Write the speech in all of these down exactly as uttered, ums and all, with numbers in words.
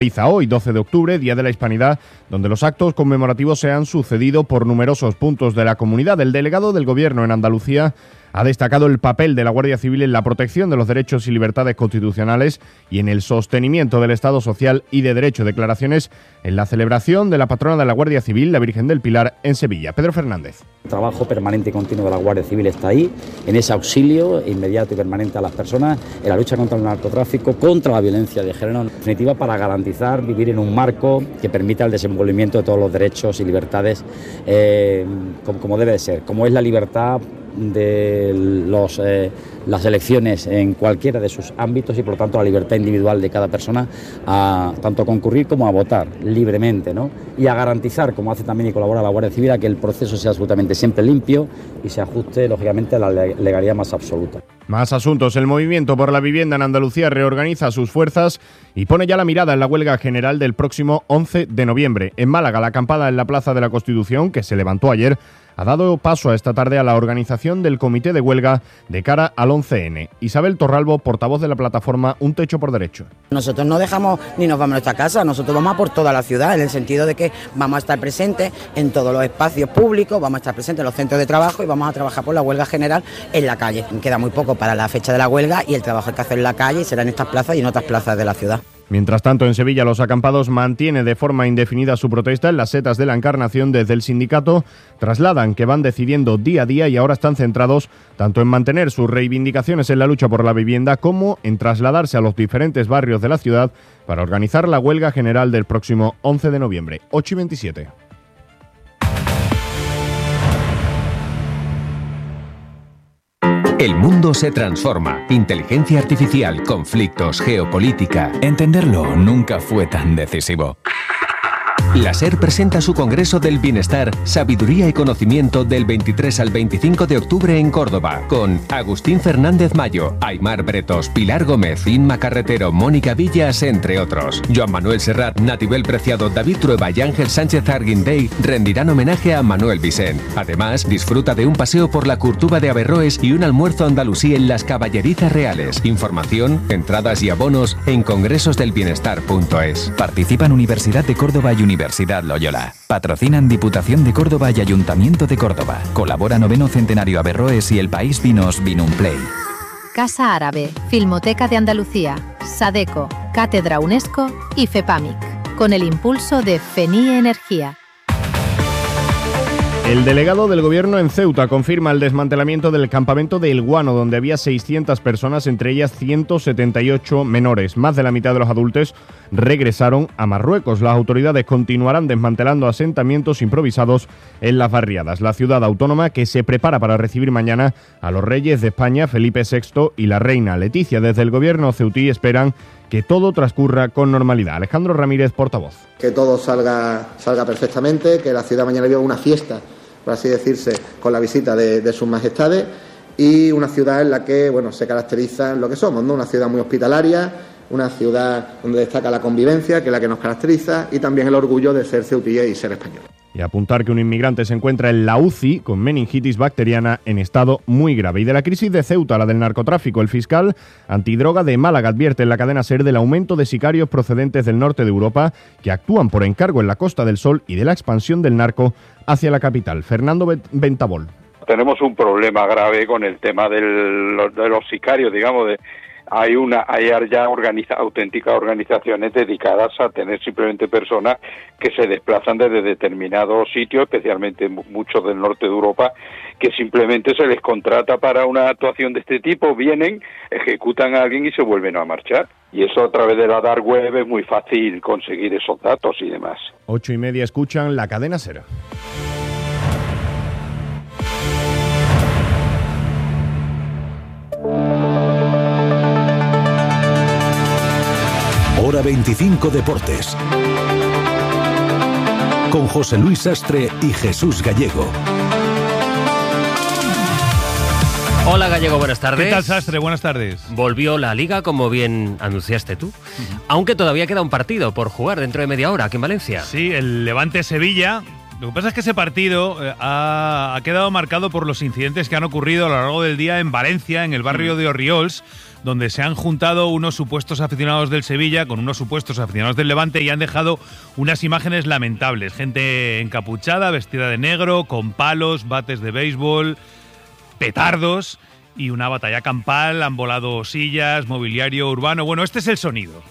Hoy, doce de octubre, Día de la Hispanidad, donde los actos conmemorativos se han sucedido por numerosos puntos de la comunidad. El delegado del Gobierno en Andalucía ha destacado el papel de la Guardia Civil en la protección de los derechos y libertades constitucionales y en el sostenimiento del Estado social y de derecho. Declaraciones en la celebración de la patrona de la Guardia Civil, la Virgen del Pilar, en Sevilla. Pedro Fernández. El trabajo permanente y continuo de la Guardia Civil está ahí, en ese auxilio inmediato y permanente a las personas, en la lucha contra el narcotráfico, contra la violencia de género, en definitiva para garantizar vivir en un marco que permita el desenvolvimiento de todos los derechos y libertades eh, como, como debe de ser, como es la libertad de los, eh, las elecciones en cualquiera de sus ámbitos y por lo tanto la libertad individual de cada persona a tanto a concurrir como a votar libremente, ¿no? Y a garantizar, como hace también y colabora la Guardia Civil, a que el proceso sea absolutamente siempre limpio y se ajuste lógicamente a la legalidad más absoluta. Más asuntos. El Movimiento por la Vivienda en Andalucía reorganiza sus fuerzas y pone ya la mirada en la huelga general del próximo once de noviembre. En Málaga, la acampada en la Plaza de la Constitución, que se levantó ayer, ha dado paso esta tarde a la organización del comité de huelga de cara al once ene. Isabel Torralbo, portavoz de la plataforma Un Techo por Derecho. Nosotros no dejamos ni nos vamos a nuestra casa, nosotros vamos a por toda la ciudad, en el sentido de que vamos a estar presentes en todos los espacios públicos, vamos a estar presentes en los centros de trabajo y vamos a trabajar por la huelga general en la calle. Queda muy poco para la fecha de la huelga y el trabajo hay que hacer en la calle y será en estas plazas y en otras plazas de la ciudad. Mientras tanto, en Sevilla, los acampados mantienen de forma indefinida su protesta en las setas de la Encarnación. Desde el sindicato trasladan que van decidiendo día a día y ahora están centrados tanto en mantener sus reivindicaciones en la lucha por la vivienda como en trasladarse a los diferentes barrios de la ciudad para organizar la huelga general del próximo once de noviembre, ocho y veintisiete. El mundo se transforma. Inteligencia artificial, conflictos, geopolítica. Entenderlo nunca fue tan decisivo. La SER presenta su Congreso del Bienestar, Sabiduría y Conocimiento del veintitrés al veinticinco de octubre en Córdoba, con Agustín Fernández Mayo, Aymar Bretos, Pilar Gómez, Inma Carretero, Mónica Villas, entre otros. Joan Manuel Serrat, Natibel Preciado, David Trueba y Ángel Sánchez Arguindey rendirán homenaje a Manuel Vicent. Además, disfruta de un paseo por la Curtuba de Averroes y un almuerzo andalusí en las Caballerizas Reales. Información, entradas y abonos en congresos del bienestar punto es. Participan Universidad de Córdoba y Universidad Loyola. Patrocinan Diputación de Córdoba y Ayuntamiento de Córdoba. Colabora Noveno Centenario Averroes y El País Vinos Vinumplay. Casa Árabe, Filmoteca de Andalucía, Sadeco, Cátedra UNESCO y FEPAMIC, con el impulso de FENI Energía. El delegado del Gobierno en Ceuta confirma el desmantelamiento del campamento de El Guano, donde había seiscientas personas, entre ellas ciento setenta y ocho menores. Más de la mitad de los adultos regresaron a Marruecos. Las autoridades continuarán desmantelando asentamientos improvisados en las barriadas. La ciudad autónoma que se prepara para recibir mañana a los reyes de España, Felipe sexto y la reina Leticia. Desde el Gobierno ceutí esperan que todo transcurra con normalidad. Alejandro Ramírez, portavoz. Que todo salga, salga perfectamente, que la ciudad mañana viva una fiesta, por así decirse, con la visita de, de sus majestades, y una ciudad en la que, bueno, se caracteriza en lo que somos, ¿no? Una ciudad muy hospitalaria, una ciudad donde destaca la convivencia, que es la que nos caracteriza, y también el orgullo de ser ceutí y ser español. Y apuntar que un inmigrante se encuentra en la U C I con meningitis bacteriana en estado muy grave. Y de la crisis de Ceuta, la del narcotráfico, el fiscal antidroga de Málaga advierte en la cadena SER del aumento de sicarios procedentes del norte de Europa que actúan por encargo en la Costa del Sol y de la expansión del narco hacia la capital. Fernando Ventabol. Tenemos un problema grave con el tema del, de los sicarios, digamos, de hay una hay ya organiza, auténticas organizaciones dedicadas a tener simplemente personas que se desplazan desde determinados sitios, especialmente muchos del norte de Europa, que simplemente se les contrata para una actuación de este tipo, vienen, ejecutan a alguien y se vuelven a marchar. Y eso a través de la dark web es muy fácil conseguir esos datos y demás. Ocho y media escuchan la cadena SER. Hora veinticinco Deportes. Con José Luis Sastre y Jesús Gallego. Hola Gallego, buenas tardes. ¿Qué tal, Sastre? Buenas tardes. Volvió la Liga, como bien anunciaste tú, uh-huh. aunque todavía queda un partido por jugar dentro de media hora aquí en Valencia. Sí, el Levante-Sevilla. Lo que pasa es que ese partido eh, ha, ha quedado marcado por los incidentes que han ocurrido a lo largo del día en Valencia, en el barrio de Orriols, donde se han juntado unos supuestos aficionados del Sevilla con unos supuestos aficionados del Levante y han dejado unas imágenes lamentables. Gente encapuchada, vestida de negro, con palos, bates de béisbol, petardos y una batalla campal. Han volado sillas, mobiliario urbano. Bueno, este es el sonido.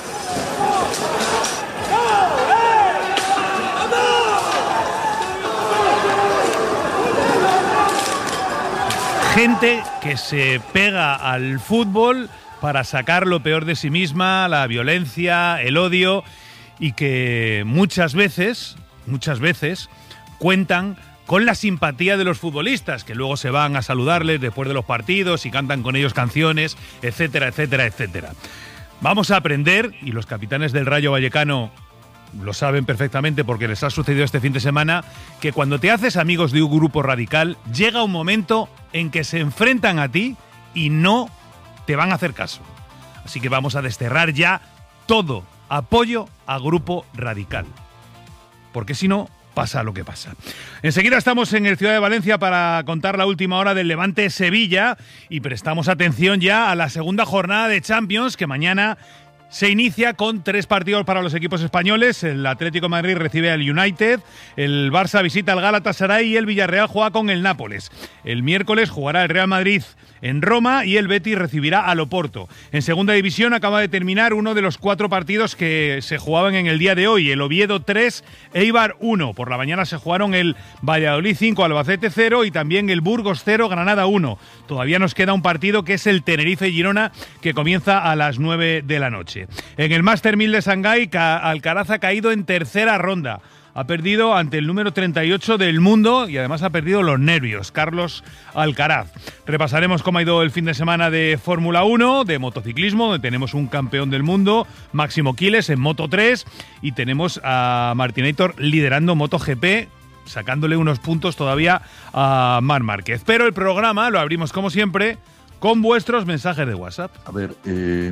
Gente que se pega al fútbol para sacar lo peor de sí misma, la violencia, el odio, y que muchas veces, muchas veces cuentan con la simpatía de los futbolistas, que luego se van a saludarles después de los partidos y cantan con ellos canciones, etcétera, etcétera, etcétera. Vamos a aprender, y los capitanes del Rayo Vallecano lo saben perfectamente porque les ha sucedido este fin de semana, que cuando te haces amigos de un grupo radical, llega un momento en que se enfrentan a ti y no te van a hacer caso. Así que vamos a desterrar ya todo apoyo a grupo radical, porque si no, pasa lo que pasa. Enseguida estamos en el Ciudad de Valencia para contar la última hora del Levante Sevilla y prestamos atención ya a la segunda jornada de Champions, que mañana se inicia con tres partidos para los equipos españoles. El Atlético de Madrid recibe al United, el Barça visita al Galatasaray y el Villarreal juega con el Nápoles. El miércoles jugará el Real Madrid en Roma y el Betis recibirá al Oporto. En segunda división acaba de terminar uno de los cuatro partidos que se jugaban en el día de hoy. El Oviedo tres, Eibar uno. Por la mañana se jugaron el Valladolid cinco, Albacete cero y también el Burgos cero, Granada uno. Todavía nos queda un partido que es el Tenerife-Girona, que comienza a las nueve de la noche. En el Master mil de Shanghái, Alcaraz ha caído en tercera ronda. Ha perdido ante el número treinta y ocho del mundo y además ha perdido los nervios, Carlos Alcaraz. Repasaremos cómo ha ido el fin de semana de Fórmula uno, de motociclismo, donde tenemos un campeón del mundo, Máximo Quiles, en Moto tres, y tenemos a Martinator liderando MotoGP, sacándole unos puntos todavía a Marc Márquez. Pero el programa lo abrimos, como siempre, con vuestros mensajes de WhatsApp. A ver, eh,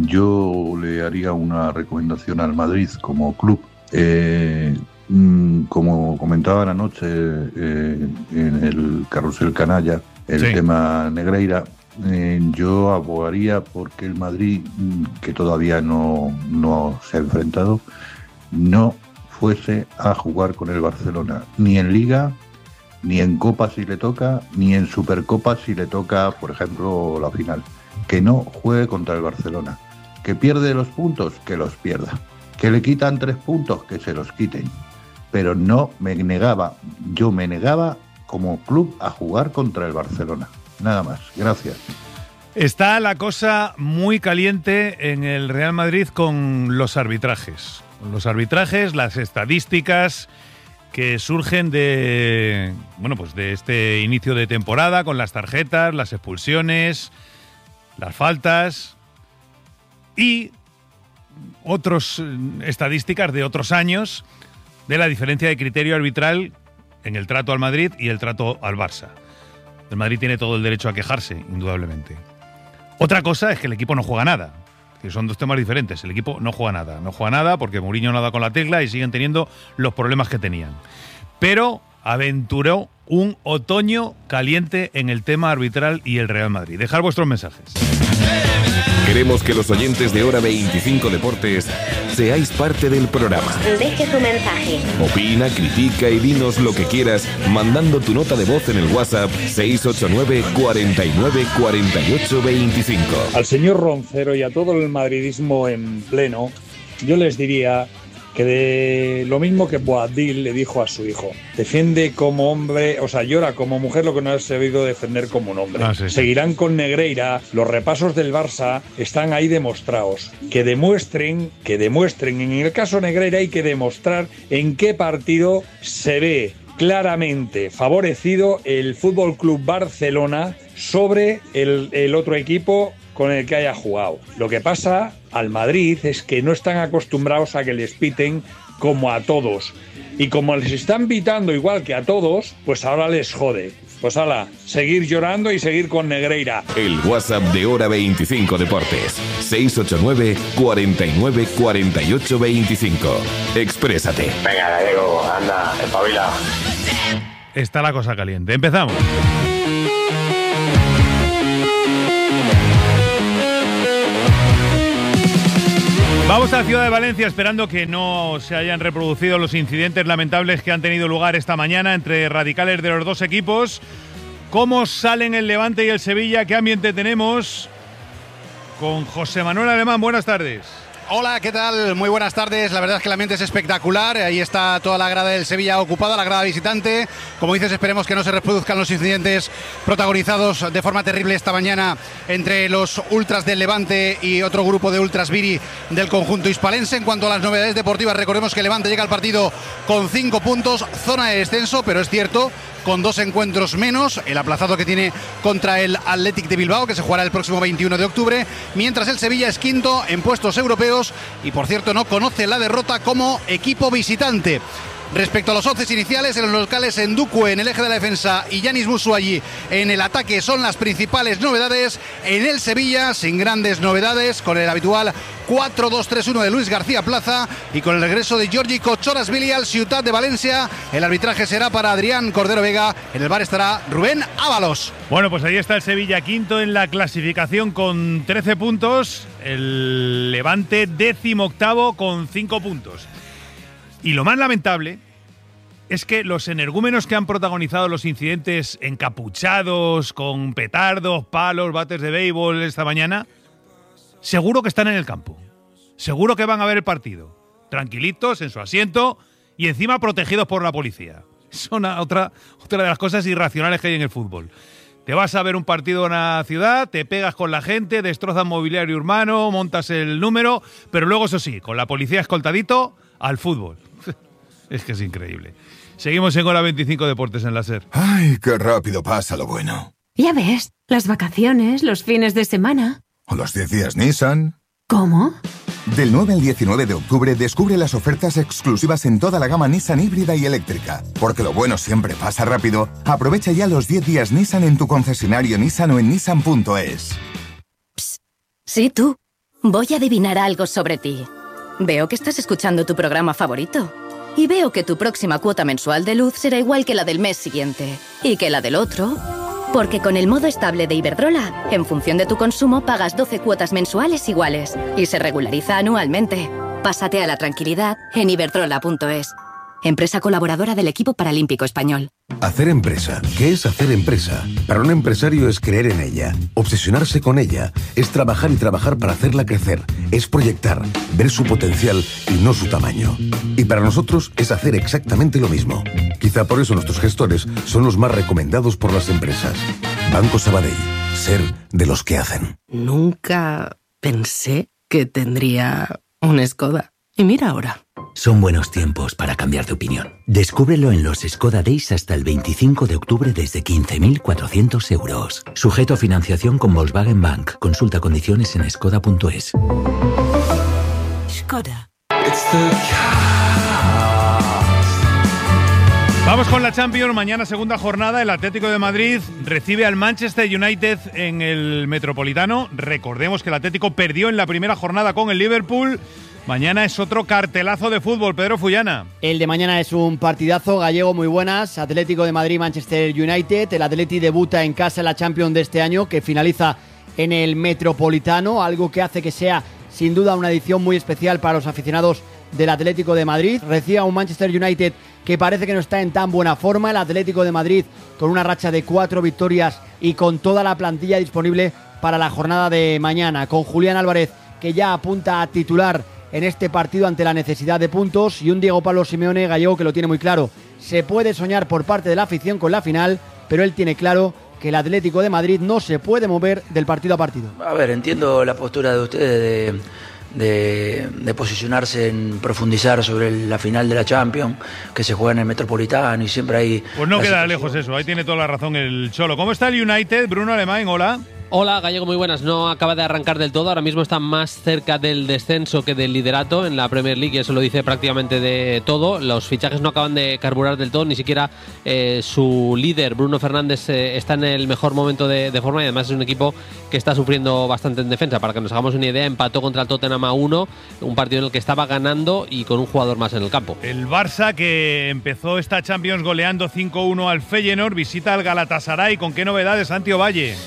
yo le haría una recomendación al Madrid como club. Eh, Como comentaba anoche eh, en el Carrusel Canalla, el sí. tema Negreira, eh, yo abogaría porque el Madrid, que todavía no, no se ha enfrentado, no fuese a jugar con el Barcelona, ni en Liga, ni en Copa si le toca, ni en Supercopa si le toca, por ejemplo, la final. Que no juegue contra el Barcelona. Que pierde los puntos, que los pierda. Que le quitan tres puntos, que se los quiten. Pero no me negaba, yo me negaba como club a jugar contra el Barcelona. Nada más, gracias. Está la cosa muy caliente en el Real Madrid con los arbitrajes. Los arbitrajes, las estadísticas que surgen de, bueno, pues de este inicio de temporada, con las tarjetas, las expulsiones, las faltas y otras estadísticas de otros años de la diferencia de criterio arbitral en el trato al Madrid y el trato al Barça. El Madrid tiene todo el derecho a quejarse, indudablemente. Otra cosa es que el equipo no juega nada, que son dos temas diferentes. El equipo no juega nada, no juega nada porque Mourinho no da con la tecla y siguen teniendo los problemas que tenían. Pero aventuró un otoño caliente en el tema arbitral y el Real Madrid. Dejad vuestros mensajes. Queremos que los oyentes de Hora veinticinco Deportes seáis parte del programa. Deje su mensaje. Opina, critica y dinos lo que quieras mandando tu nota de voz en el WhatsApp seis ocho nueve, cuarenta y nueve, cuarenta y ocho, veinticinco. Al señor Roncero y a todo el madridismo en pleno, yo les diría que de lo mismo que Boadil le dijo a su hijo, defiende como hombre, o sea, llora como mujer lo que no has sabido defender como un hombre. Ah, sí, sí. Seguirán con Negreira, los repasos del Barça están ahí demostrados. Que demuestren, que demuestren, en el caso Negreira hay que demostrar en qué partido se ve claramente favorecido el Fútbol Club Barcelona sobre el, el otro equipo con el que haya jugado. Lo que pasa al Madrid es que no están acostumbrados a que les piten como a todos. Y como les están pitando igual que a todos, pues ahora les jode. Pues ala, seguir llorando y seguir con Negreira. El WhatsApp de Hora veinticinco Deportes. seis ocho nueve, cuarenta y nueve, cuarenta y ocho, veinticinco. Exprésate. Venga, Gallego, anda, espabila. Está la cosa caliente. Empezamos. Vamos a la ciudad de Valencia esperando que no se hayan reproducido los incidentes lamentables que han tenido lugar esta mañana entre radicales de los dos equipos. ¿Cómo salen el Levante y el Sevilla? ¿Qué ambiente tenemos? Con José Manuel Alemán, buenas tardes. Hola, ¿qué tal? Muy buenas tardes. La verdad es que el ambiente es espectacular. Ahí está toda la grada del Sevilla ocupada, la grada visitante. Como dices, esperemos que no se reproduzcan los incidentes protagonizados de forma terrible esta mañana entre los ultras del Levante y otro grupo de ultras Viri del conjunto hispalense. En cuanto a las novedades deportivas, recordemos que el Levante llega al partido con cinco puntos, zona de descenso, pero es cierto, con dos encuentros menos, el aplazado que tiene contra el Athletic de Bilbao, que se jugará el próximo veintiuno de octubre, mientras el Sevilla es quinto en puestos europeos y, por cierto, no conoce la derrota como equipo visitante. Respecto a los once iniciales, en los locales, Nduku en el eje de la defensa y Yanis Musu allí en el ataque son las principales novedades. En el Sevilla, sin grandes novedades, con el habitual cuatro dos tres uno de Luis García Plaza y con el regreso de Giorgi Kochoras-Vili al Ciutat de Valencia. El arbitraje será para Adrián Cordero Vega. En el bar estará Rubén Ábalos. Bueno, pues ahí está el Sevilla, quinto en la clasificación con trece puntos. El Levante, décimo octavo con cinco puntos. Y lo más lamentable es que los energúmenos que han protagonizado los incidentes encapuchados, con petardos, palos, bates de béisbol esta mañana, seguro que están en el campo. Seguro que van a ver el partido. Tranquilitos, en su asiento y encima protegidos por la policía. Es una, otra, otra de las cosas irracionales que hay en el fútbol. Te vas a ver un partido en una ciudad, te pegas con la gente, destrozas mobiliario urbano, montas el número, pero luego, eso sí, con la policía escoltadito, al fútbol. Es que es increíble. Seguimos en Hora veinticinco Deportes en la SER. Ay, qué rápido pasa lo bueno. Ya ves, las vacaciones, los fines de semana. O los diez días Nissan. ¿Cómo? Del nueve al diecinueve de octubre descubre las ofertas exclusivas en toda la gama Nissan híbrida y eléctrica. Porque lo bueno siempre pasa rápido. Aprovecha ya los diez días Nissan en tu concesionario Nissan o en nissan punto es. Psst. Sí, tú. Voy a adivinar algo sobre ti. Veo que estás escuchando tu programa favorito. Y veo que tu próxima cuota mensual de luz será igual que la del mes siguiente. Y que la del otro. Porque con el modo estable de Iberdrola, en función de tu consumo, pagas doce cuotas mensuales iguales. Y se regulariza anualmente. Pásate a la tranquilidad en iberdrola punto es. Empresa colaboradora del equipo paralímpico español. Hacer empresa. ¿Qué es hacer empresa? Para un empresario es creer en ella, obsesionarse con ella, es trabajar y trabajar para hacerla crecer, es proyectar, ver su potencial y no su tamaño. Y para nosotros es hacer exactamente lo mismo. Quizá por eso nuestros gestores son los más recomendados por las empresas. Banco Sabadell. Ser de los que hacen. Nunca pensé que tendría un Skoda. Y mira ahora. Son buenos tiempos para cambiar de opinión. Descúbrelo en los Skoda Days hasta el veinticinco de octubre desde quince mil cuatrocientos euros. Sujeto a financiación con Volkswagen Bank. Consulta condiciones en skoda punto es. Skoda. Vamos con la Champions. Mañana, segunda jornada. El Atlético de Madrid recibe al Manchester United en el Metropolitano. Recordemos que el Atlético perdió en la primera jornada con el Liverpool. Mañana es otro cartelazo de fútbol, Pedro Fullana. El de mañana es un partidazo gallego, muy buenas. Atlético de Madrid, Manchester United. El Atleti debuta en casa en la Champions de este año, que finaliza en el Metropolitano, algo que hace que sea sin duda una edición muy especial para los aficionados del Atlético de Madrid. Recibe a un Manchester United que parece que no está en tan buena forma. El Atlético de Madrid con una racha de cuatro victorias y con toda la plantilla disponible para la jornada de mañana, con Julián Álvarez, que ya apunta a titular en este partido ante la necesidad de puntos, y un Diego Pablo Simeone gallego que lo tiene muy claro. Se puede soñar por parte de la afición con la final, pero él tiene claro que el Atlético de Madrid no se puede mover del partido a partido. A ver, entiendo la postura de ustedes de, de, de posicionarse en profundizar sobre la final de la Champions, que se juega en el Metropolitano y siempre hay... Pues no queda lejos eso, ahí tiene toda la razón el Cholo. ¿Cómo está el United? Bruno Alemán, hola. Hola, Gallego, muy buenas. No acaba de arrancar del todo, ahora mismo está más cerca del descenso que del liderato en la Premier League, eso lo dice prácticamente de todo. Los fichajes no acaban de carburar del todo, ni siquiera eh, su líder, Bruno Fernández, eh, está en el mejor momento de, de forma, y además es un equipo que está sufriendo bastante en defensa. Para que nos hagamos una idea, empató contra el Tottenham a uno, un partido en el que estaba ganando y con un jugador más en el campo. El Barça, que empezó esta Champions goleando cinco uno al Feyenoord, visita al Galatasaray. ¿Con qué novedades, Santi Ovalle?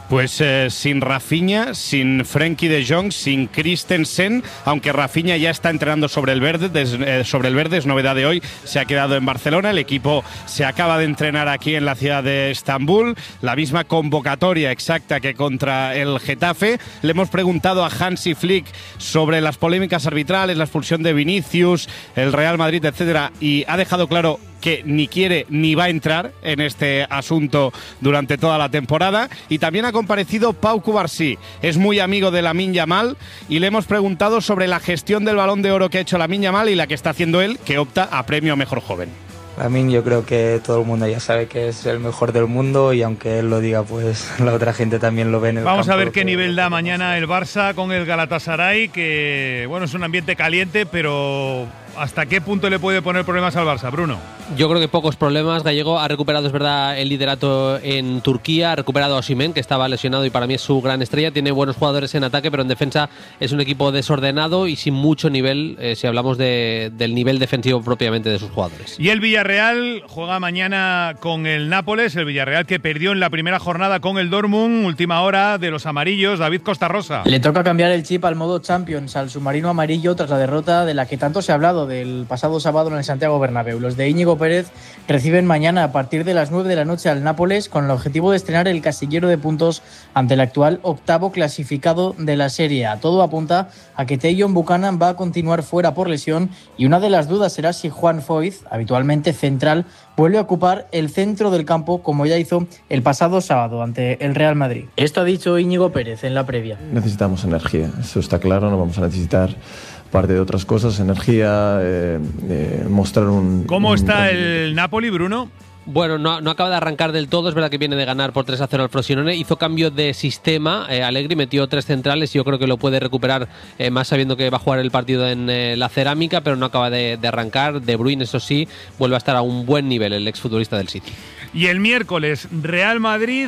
Pues eh, sin Rafinha, sin Frenkie de Jong, sin Christensen, aunque Rafinha ya está entrenando sobre el verde, des, eh, sobre el verde, es novedad de hoy, se ha quedado en Barcelona, el equipo se acaba de entrenar aquí en la ciudad de Estambul, la misma convocatoria exacta que contra el Getafe. Le hemos preguntado a Hansi Flick sobre las polémicas arbitrales, la expulsión de Vinicius, el Real Madrid, etcétera, y ha dejado claro que ni quiere ni va a entrar en este asunto durante toda la temporada. Y también ha comparecido Pau Cubarsí, es muy amigo de Lamine Yamal, y le hemos preguntado sobre la gestión del Balón de Oro que ha hecho Lamine Yamal y la que está haciendo él, que opta a premio a Mejor Joven. Lamine, yo creo que todo el mundo ya sabe que es el mejor del mundo, y aunque él lo diga, pues la otra gente también lo ve en el Vamos campo, a ver qué que... nivel da mañana el Barça con el Galatasaray, que bueno, es un ambiente caliente, pero ¿hasta qué punto le puede poner problemas al Barça, Bruno? Yo creo que pocos problemas. Gallego ha recuperado, es verdad, el liderato en Turquía, ha recuperado a Osimhen, que estaba lesionado y para mí es su gran estrella. Tiene buenos jugadores en ataque, pero en defensa es un equipo desordenado y sin mucho nivel, eh, si hablamos de, del nivel defensivo propiamente de sus jugadores. Y el Villarreal juega mañana con el Nápoles, el Villarreal que perdió en la primera jornada con el Dortmund, última hora de los amarillos. David Costarrosa. Le toca cambiar el chip al modo Champions, al submarino amarillo, tras la derrota de la que tanto se ha hablado del pasado sábado en el Santiago Bernabéu. Los de Íñigo Pérez reciben mañana a partir de las nueve de la noche al Nápoles, con el objetivo de estrenar el casillero de puntos ante el actual octavo clasificado de la Serie A. Todo apunta a que Tajon Buchanan va a continuar fuera por lesión, y una de las dudas será si Juan Foyth, habitualmente central, vuelve a ocupar el centro del campo como ya hizo el pasado sábado ante el Real Madrid. Esto ha dicho Íñigo Pérez en la previa. Necesitamos energía, eso está claro, no vamos a necesitar parte de otras cosas, energía, eh, eh, mostrar un... ¿Cómo un está el Napoli, Bruno? Bueno, no, no acaba de arrancar del todo, es verdad que viene de ganar por tres a cero al Frosinone, hizo cambio de sistema, eh, Allegri metió tres centrales y yo creo que lo puede recuperar, eh, más sabiendo que va a jugar el partido en eh, la Cerámica, pero no acaba de, de arrancar. De Bruyne, eso sí, vuelve a estar a un buen nivel el exfutbolista del City. Y el miércoles, Real Madrid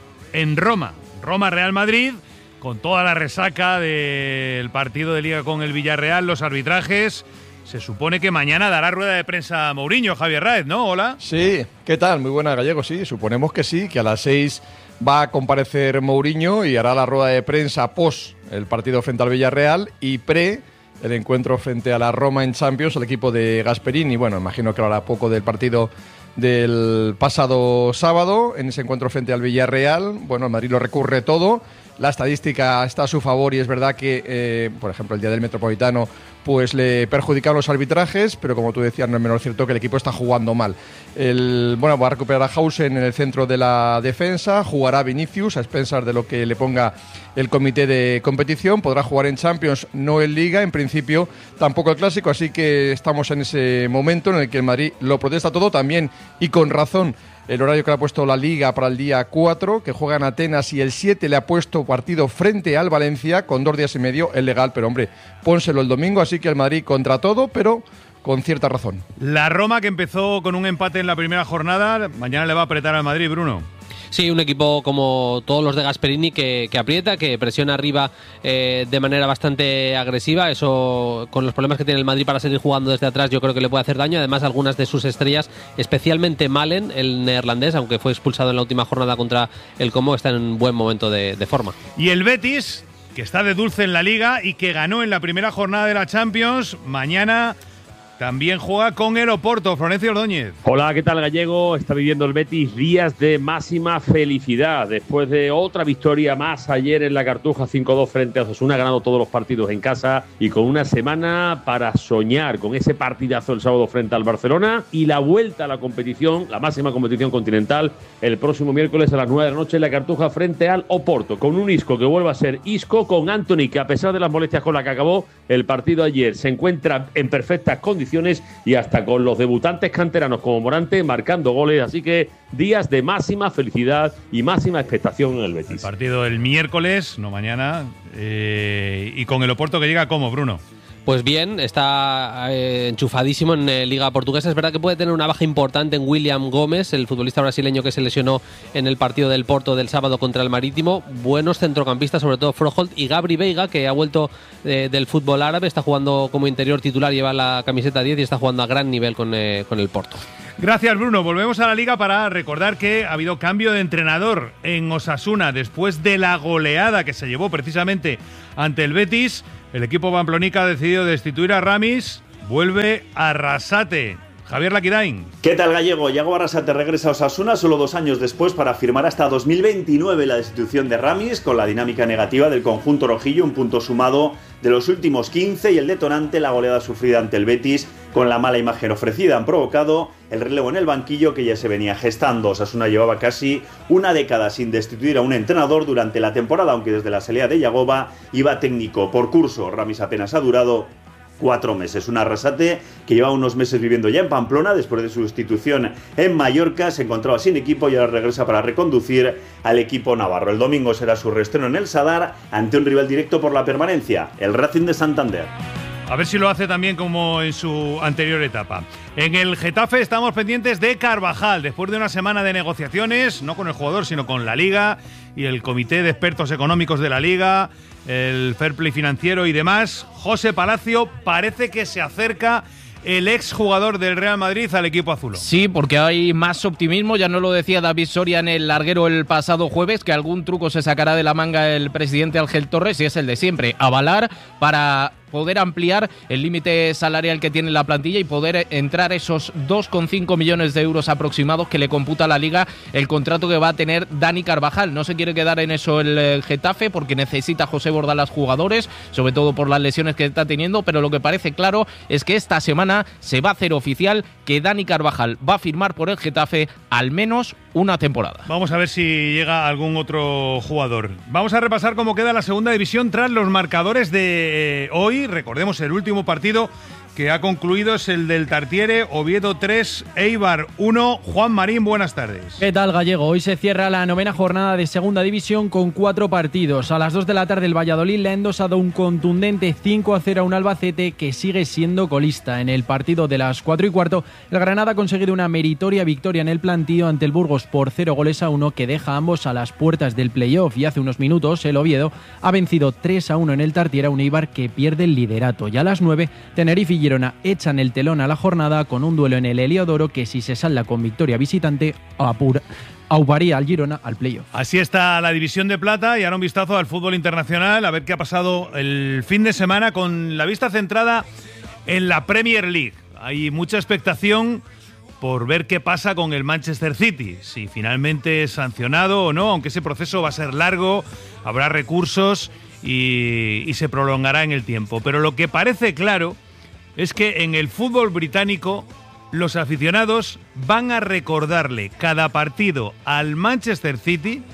en Roma, Roma-Real Madrid, con toda la resaca del partido de Liga con el Villarreal, los arbitrajes. Se supone que mañana dará rueda de prensa a Mourinho, Javier Ráez, ¿no? Hola. Sí, ¿qué tal? Muy buena, Gallego. Sí, suponemos que sí, que a las seis va a comparecer Mourinho y hará la rueda de prensa post el partido frente al Villarreal y pre el encuentro frente a la Roma en Champions, el equipo de Gasperini. Bueno, imagino que hablará poco del partido del pasado sábado en ese encuentro frente al Villarreal. Bueno, el Madrid lo recurre todo. La estadística está a su favor y es verdad que, eh, por ejemplo, el día del Metropolitano pues le perjudicaron los arbitrajes, pero como tú decías, no es menos cierto que el equipo está jugando mal. El, bueno, va a recuperar a Hausen en el centro de la defensa, jugará Vinicius a expensas de lo que le ponga el comité de competición, podrá jugar en Champions, no en Liga, en principio tampoco el Clásico, así que estamos en ese momento en el que el Madrid lo protesta todo también y con razón. El horario que le ha puesto la Liga para el día cuatro, que juega en Atenas, y el siete le ha puesto partido frente al Valencia con dos días y medio, es legal, pero hombre, pónselo el domingo, así que el Madrid contra todo, pero con cierta razón. La Roma, que empezó con un empate en la primera jornada, mañana le va a apretar al Madrid, Bruno. Sí, un equipo como todos los de Gasperini que, que aprieta, que presiona arriba eh, de manera bastante agresiva. Eso, con los problemas que tiene el Madrid para seguir jugando desde atrás, yo creo que le puede hacer daño. Además, algunas de sus estrellas, especialmente Malen, el neerlandés, aunque fue expulsado en la última jornada contra el Como, está en un buen momento de, de forma. Y el Betis, que está de dulce en la Liga y que ganó en la primera jornada de la Champions, mañana también juega con el Oporto. Florencio Ordóñez. Hola, ¿qué tal, Gallego? Está viviendo el Betis días de máxima felicidad. Después de otra victoria más ayer en la Cartuja, cinco dos frente a Osasuna, ganando todos los partidos en casa y con una semana para soñar con ese partidazo el sábado frente al Barcelona y la vuelta a la competición, la máxima competición continental, el próximo miércoles a las nueve de la noche en la Cartuja frente al Oporto, con un Isco que vuelve a ser Isco, con Antony, que a pesar de las molestias con las que acabó el partido ayer, se encuentra en perfectas condiciones y hasta con los debutantes canteranos como Morante marcando goles, así que días de máxima felicidad y máxima expectación en el Betis. El partido el miércoles, no mañana, eh, y con el Oporto que llega como, Bruno. Pues bien, está eh, enchufadísimo en eh, Liga Portuguesa. Es verdad que puede tener una baja importante en William Gómez, el futbolista brasileño que se lesionó en el partido del Porto del sábado contra el Marítimo. Buenos centrocampistas, sobre todo Froholt y Gabri Veiga, que ha vuelto eh, del fútbol árabe, está jugando como interior titular, lleva la camiseta diez y está jugando a gran nivel con, eh, con el Porto. Gracias, Bruno. Volvemos a la Liga para recordar que ha habido cambio de entrenador en Osasuna después de la goleada que se llevó precisamente ante el Betis. El equipo pamplonica ha decidido destituir a Ramis. Vuelve Arrasate. Javier Laquirain. ¿Qué tal, Gallego? Yago Arrasate regresa a Osasuna solo dos años después para firmar hasta dos mil veintinueve la destitución de Ramis, con la dinámica negativa del conjunto rojillo, un punto sumado de los últimos quince, y el detonante, la goleada sufrida ante el Betis, con la mala imagen ofrecida, han provocado el relevo en el banquillo que ya se venía gestando. Osasuna llevaba casi una década sin destituir a un entrenador durante la temporada, aunque desde la salida de Yagoba iba técnico por curso. Ramis apenas ha durado cuatro meses. Un Arrasate que lleva unos meses viviendo ya en Pamplona después de su sustitución en Mallorca, se encontraba sin equipo y ahora regresa para reconducir al equipo navarro. El domingo será su reestreno en el Sadar ante un rival directo por la permanencia, el Racing de Santander. A ver si lo hace también como en su anterior etapa. En el Getafe estamos pendientes de Carvajal. Después de una semana de negociaciones, no con el jugador, sino con la Liga y el Comité de Expertos Económicos de la Liga, el Fair Play Financiero y demás, José Palacio, parece que se acerca el exjugador del Real Madrid al equipo azul. Sí, porque hay más optimismo, ya no lo decía David Soria en el larguero el pasado jueves, que algún truco se sacará de la manga el presidente Ángel Torres, y es el de siempre, avalar para poder ampliar el límite salarial que tiene la plantilla y poder entrar esos dos coma cinco millones de euros aproximados que le computa la Liga el contrato que va a tener Dani Carvajal. No se quiere quedar en eso el, el Getafe porque necesita José Bordalas jugadores, sobre todo por las lesiones que está teniendo, pero lo que parece claro es que esta semana se va a hacer oficial que Dani Carvajal va a firmar por el Getafe al menos una temporada. Vamos a ver si llega algún otro jugador. Vamos a repasar cómo queda la segunda división tras los marcadores de hoy. Recordemos, el último partido que ha concluido es el del Tartiere, Oviedo tres, Eibar uno. Juan Marín, buenas tardes. ¿Qué tal, Gallego? Hoy se cierra la novena jornada de segunda división con cuatro partidos. A las dos de la tarde el Valladolid le ha endosado un contundente cinco a cero a un Albacete que sigue siendo colista. En el partido de las cuatro y cuarto, el Granada ha conseguido una meritoria victoria en el plantío ante el Burgos por cero goles a uno, que deja a ambos a las puertas del playoff. Y hace unos minutos el Oviedo ha vencido tres a uno en el Tartiere a un Eibar que pierde el liderato. Y a las nueve, Tenerife y Girona echan el telón a la jornada con un duelo en el Heliodoro que, si se salda con victoria visitante, apura, auparía al Girona al playoff. Así está la división de plata, y ahora un vistazo al fútbol internacional, a ver qué ha pasado el fin de semana con la vista centrada en la Premier League. Hay mucha expectación por ver qué pasa con el Manchester City, si finalmente es sancionado o no, aunque ese proceso va a ser largo, habrá recursos y, y se prolongará en el tiempo. Pero lo que parece claro es que en el fútbol británico los aficionados van a recordarle cada partido al Manchester City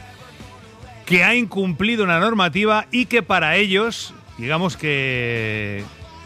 que ha incumplido una normativa y que para ellos, digamos que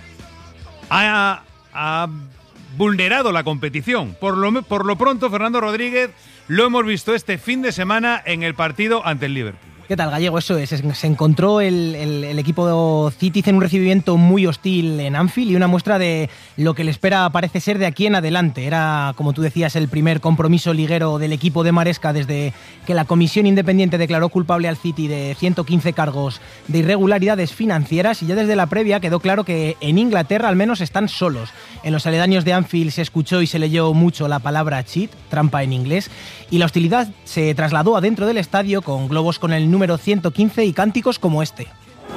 ha, ha vulnerado la competición. Por lo, por lo pronto, Fernando Rodríguez, lo hemos visto este fin de semana en el partido ante el Liverpool. ¿Qué tal, Gallego? Eso es, se encontró el, el, el equipo City en un recibimiento muy hostil en Anfield y una muestra de lo que le espera, parece ser, de aquí en adelante. Era, como tú decías, el primer compromiso liguero del equipo de Maresca desde que la Comisión Independiente declaró culpable al City de ciento quince cargos de irregularidades financieras, y ya desde la previa quedó claro que en Inglaterra al menos están solos. En los aledaños de Anfield se escuchó y se leyó mucho la palabra cheat, trampa en inglés, y la hostilidad se trasladó adentro del estadio con globos con el número ciento quince y cánticos como este.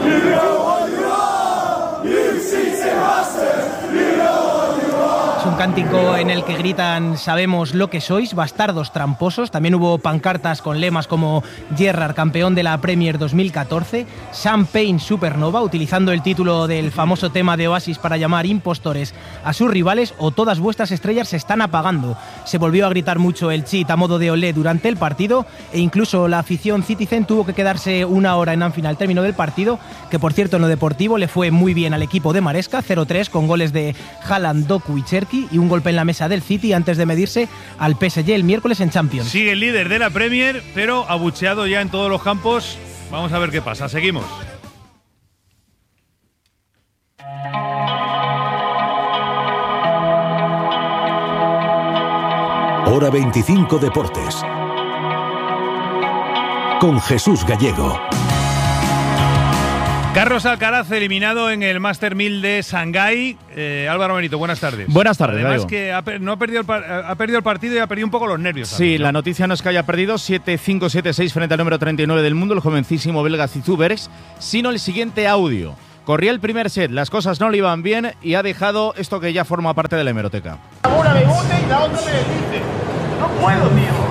Es un cántico en el que gritan "sabemos lo que sois, bastardos tramposos". También hubo pancartas con lemas como "Gerrard, campeón de la Premier dos mil catorce", "Champagne Supernova", utilizando el título del famoso tema de Oasis para llamar impostores a sus rivales, o "todas vuestras estrellas se están apagando". Se volvió a gritar mucho el cheat a modo de olé durante el partido, e incluso la afición Citizen tuvo que quedarse una hora en Anfield al término del partido, que por cierto en lo deportivo le fue muy bien al equipo de Maresca, cero tres, con goles de Haaland, Doku y Cherki, y un golpe en la mesa del City antes de medirse al P S G el miércoles en Champions. Sigue el líder de la Premier, pero abucheado ya en todos los campos. Vamos a ver qué pasa. Seguimos. Hora veinticinco Deportes con Jesús Gallego. Carlos Alcaraz eliminado en el Master mil de Shanghái. Eh, Álvaro Benito, buenas tardes. Buenas tardes. Además Diego. que ha, no ha, perdido el, ha perdido el partido y ha perdido un poco los nervios. Sí, también, ¿no? La noticia no es que haya perdido siete cinco siete seis frente al número treinta y nueve del mundo, el jovencísimo belga Zizoubergs, sino el siguiente audio. Corría el primer set, las cosas no le iban bien y ha dejado esto que ya forma parte de la hemeroteca. Una me bote y la otra me desdice. No puedo, tío.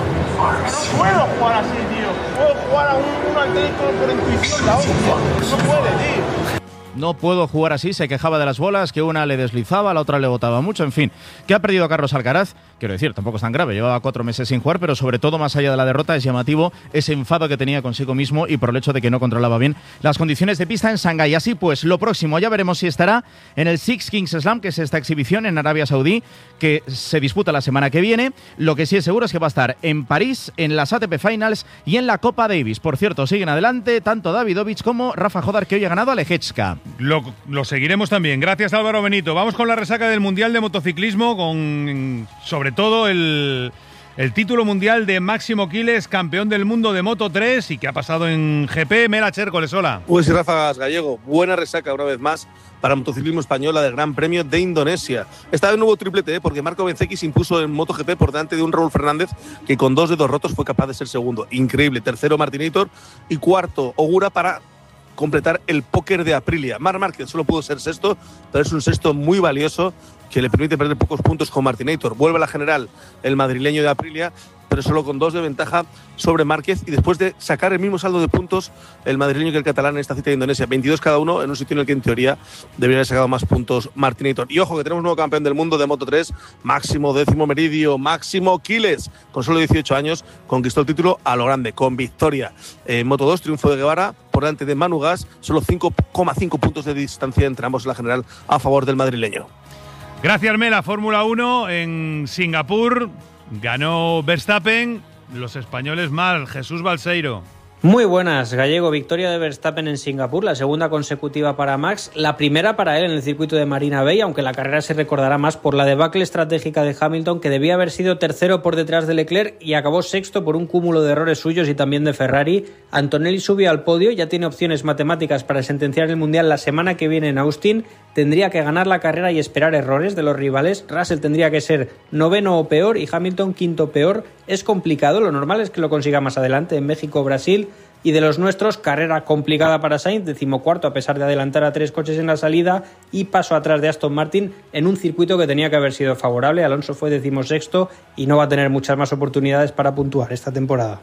No puedo jugar así, tío. Puedo jugar a un, un Atlético por intuición, la otra. No puede, tío. No puedo jugar así, se quejaba de las bolas, que una le deslizaba, la otra le botaba mucho, en fin. ¿Qué ha perdido Carlos Alcaraz? Quiero decir, tampoco es tan grave, llevaba cuatro meses sin jugar, pero sobre todo, más allá de la derrota, es llamativo ese enfado que tenía consigo mismo y por el hecho de que no controlaba bien las condiciones de pista en Shanghái. Así pues, lo próximo, ya veremos si estará en el Six Kings Slam, que es esta exhibición en Arabia Saudí, que se disputa la semana que viene. Lo que sí es seguro es que va a estar en París, en las A T P Finals y en la Copa Davis. Por cierto, siguen adelante tanto Davidovich como Rafa Jodar, que hoy ha ganado a Leječka. Lo, lo seguiremos también. Gracias, Álvaro Benito. Vamos con la resaca del Mundial de Motociclismo, con sobre todo el, el título mundial de Máximo Quiles, campeón del mundo de Moto tres y que ha pasado en G P. Mela Chércoles, hola. Pues sí, Rafa Gallego, buena resaca una vez más para el motociclismo española del Gran Premio de Indonesia. Esta vez no hubo triplete, ¿eh? porque Marco Bezzecchi se impuso en MotoGP por delante de un Raúl Fernández que con dos dedos rotos fue capaz de ser segundo. Increíble. Tercero Martinator y cuarto Ogura para completar el póker de Aprilia. Marc Márquez solo pudo ser sexto, pero es un sexto muy valioso que le permite perder pocos puntos con Martinator. Vuelve a la general el madrileño de Aprilia, pero solo con dos de ventaja sobre Márquez, y después de sacar el mismo saldo de puntos el madrileño que el catalán en esta cita de Indonesia, veintidós cada uno, en un sitio en el que en teoría debería haber sacado más puntos Martinator. Y ojo que tenemos un nuevo campeón del mundo de Moto tres, Máximo Décimo Meridio, Máximo Quiles, con solo dieciocho años, conquistó el título a lo grande, con victoria. En Moto dos, triunfo de Guevara por delante de Manu Gas, solo cinco coma cinco puntos de distancia entre ambos en la general a favor del madrileño. Gracias, Mela. Fórmula uno en Singapur. Ganó Verstappen, los españoles mal. Jesús Balseiro. Muy buenas, Gallego. Victoria de Verstappen en Singapur, la segunda consecutiva para Max, la primera para él en el circuito de Marina Bay, aunque la carrera se recordará más por la debacle estratégica de Hamilton, que debía haber sido tercero por detrás de Leclerc y acabó sexto por un cúmulo de errores suyos y también de Ferrari. Antonelli subió al podio, ya tiene opciones matemáticas para sentenciar el Mundial la semana que viene en Austin. Tendría que ganar la carrera y esperar errores de los rivales. Russell tendría que ser noveno o peor y Hamilton quinto peor. Es complicado, lo normal es que lo consiga más adelante en México o Brasil. Y de los nuestros, carrera complicada para Sainz, decimocuarto a pesar de adelantar a tres coches en la salida y paso atrás de Aston Martin en un circuito que tenía que haber sido favorable. Alonso fue decimosexto y no va a tener muchas más oportunidades para puntuar esta temporada.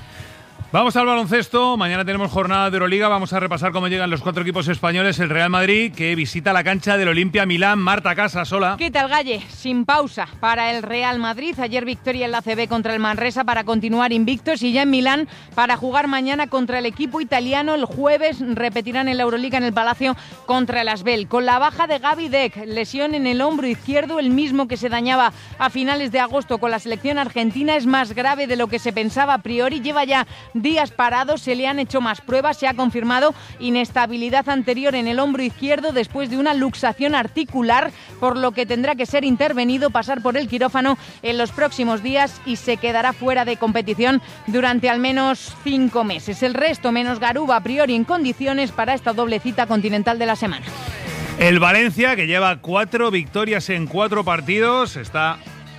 Vamos al baloncesto. Mañana tenemos jornada de Euroliga. Vamos a repasar cómo llegan los cuatro equipos españoles. El Real Madrid, que visita la cancha del Olimpia Milán. Marta Casas, hola. ¿Qué tal, Galle? Sin pausa para el Real Madrid. Ayer victoria en la A C B contra el Manresa para continuar invictos y ya en Milán para jugar mañana contra el equipo italiano. El jueves repetirán en la Euroliga en el Palacio contra el Asbel. Con la baja de Gaby Deck, lesión en el hombro izquierdo, el mismo que se dañaba a finales de agosto con la selección argentina. Es más grave de lo que se pensaba a priori. Lleva ya días parados, se le han hecho más pruebas, se ha confirmado inestabilidad anterior en el hombro izquierdo después de una luxación articular, por lo que tendrá que ser intervenido, pasar por el quirófano en los próximos días y se quedará fuera de competición durante al menos cinco meses. El resto, menos Garuba, a priori en condiciones para esta doble cita continental de la semana. El Valencia, que lleva cuatro victorias en cuatro partidos, está...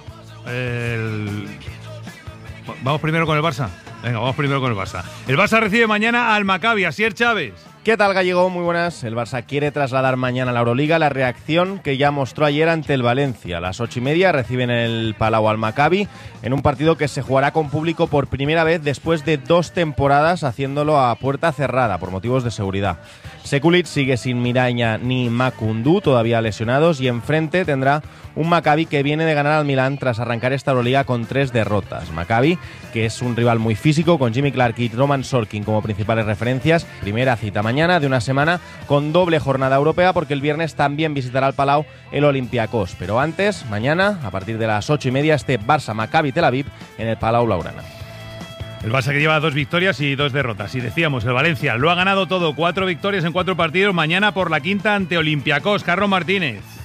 El... Vamos primero con el Barça. Venga, vamos primero con el Barça. El Barça recibe mañana al Maccabi. Asier Chávez. ¿Qué tal, Gallego? Muy buenas. El Barça quiere trasladar mañana a la Euroliga la reacción que ya mostró ayer ante el Valencia. A las ocho y media reciben el Palau al Maccabi en un partido que se jugará con público por primera vez después de dos temporadas, haciéndolo a puerta cerrada por motivos de seguridad. Sekulic sigue sin Miraña ni Makundu, todavía lesionados, y enfrente tendrá un Maccabi que viene de ganar al Milán tras arrancar esta Euroliga con tres derrotas. Maccabi, que es un rival muy físico, con Jimmy Clark y Roman Sorkin como principales referencias. Primera cita mañana de una semana con doble jornada europea, porque el viernes también visitará el Palau el Olympiacos. Pero antes, mañana, a partir de las ocho y media, este Barça-Maccabi Tel Aviv en el Palau Blaugrana. El Barça, que lleva dos victorias y dos derrotas. Y decíamos, el Valencia lo ha ganado todo. Cuatro victorias en cuatro partidos. Mañana por la quinta ante Olympiacos. Carlos Martínez.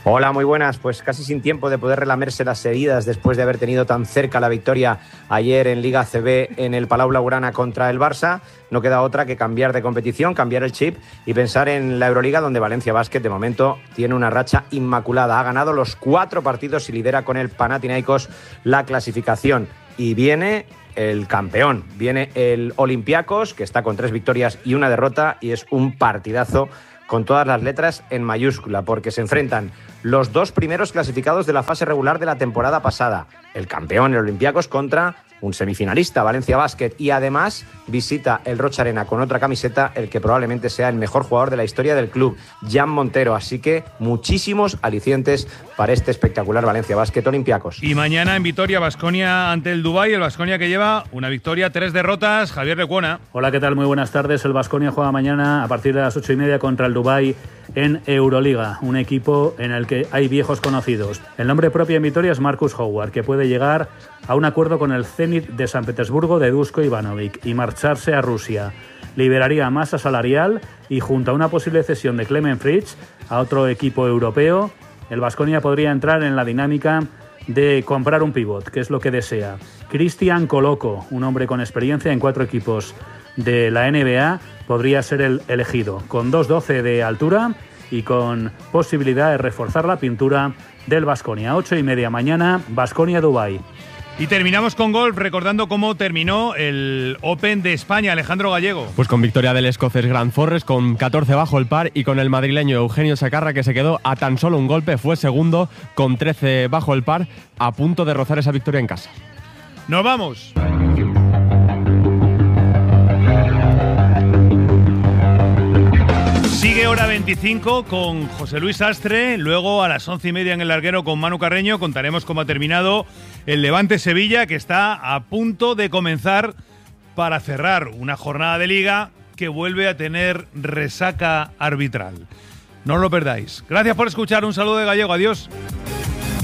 Hola, muy buenas. Pues casi sin tiempo de poder relamerse las heridas después de haber tenido tan cerca la victoria ayer en Liga A C B en el Palau Blaugrana contra el Barça, no queda otra que cambiar de competición, cambiar el chip y pensar en la Euroliga, donde Valencia Basket de momento tiene una racha inmaculada. Ha ganado los cuatro partidos y lidera con el Panathinaikos la clasificación. Y viene el campeón, viene el Olympiacos, que está con tres victorias y una derrota, y es un partidazo con todas las letras en mayúscula, porque se enfrentan los dos primeros clasificados de la fase regular de la temporada pasada, el campeón, el Olympiacos, contra un semifinalista, Valencia Basket, y además visita el Rocha Arena con otra camiseta, el que probablemente sea el mejor jugador de la historia del club, Jan Montero. Así que muchísimos alicientes para este espectacular Valencia Basket Olympiacos. Y mañana en Vitoria, Baskonia ante el Dubái, el Baskonia que lleva una victoria, tres derrotas. Javier Lecuona. Hola, ¿qué tal? Muy buenas tardes. El Baskonia juega mañana a partir de las ocho y media contra el Dubái en Euroliga, un equipo en el que hay viejos conocidos. El nombre propio en Vitoria es Marcus Howard, que puede llegar a un acuerdo con el Zenit de San Petersburgo de Dusko Ivanovic y marcharse a Rusia. Liberaría masa salarial y junto a una posible cesión de Clement Fritz a otro equipo europeo, el Baskonia podría entrar en la dinámica de comprar un pivot, que es lo que desea. Cristian Coloco, un hombre con experiencia en cuatro equipos de la N B A, podría ser el elegido, con dos doce de altura y con posibilidad de reforzar la pintura del Baskonia. Ocho y media mañana, Baskonia-Dubái. Y terminamos con golf, recordando cómo terminó el Open de España. Alejandro Gallego. Pues con victoria del escocés Grant Forrest, con catorce bajo el par, y con el madrileño Eugenio Chacarra, que se quedó a tan solo un golpe, fue segundo con trece bajo el par, a punto de rozar esa victoria en casa. ¡Nos vamos! Sigue hora veinticinco con José Luis Astre, luego a las once y media en el larguero con Manu Carreño contaremos cómo ha terminado el Levante Sevilla, que está a punto de comenzar para cerrar una jornada de liga que vuelve a tener resaca arbitral. No os lo perdáis. Gracias por escuchar, un saludo de Gallego, adiós.